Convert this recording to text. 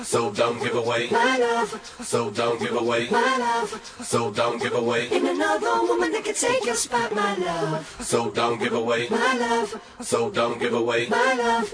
So don't give away my love. So don't give away my love. So don't give away in another woman that can take your spot, my love. So don't give away my love. So don't give away my love.